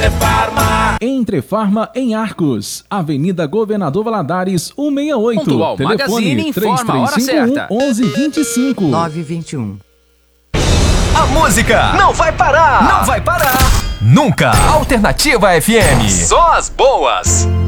Entre Farma em Arcos, Avenida Governador Valadares, 168. Pontual Magazine informa a hora certa. 11:25. 9:21. A música não vai parar. Não vai parar. Nunca. Alternativa FM. Só as boas.